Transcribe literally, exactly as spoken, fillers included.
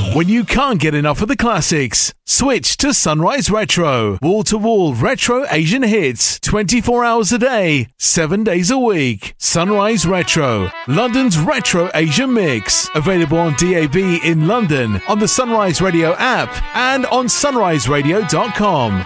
When you can't get enough of the classics, switch to Sunrise Retro. Wall-to-wall retro Asian hits, twenty-four hours a day, seven days a week. Sunrise Retro, London's retro Asian mix. Available on D A B in London, on the Sunrise Radio app, and on sunrise radio dot com.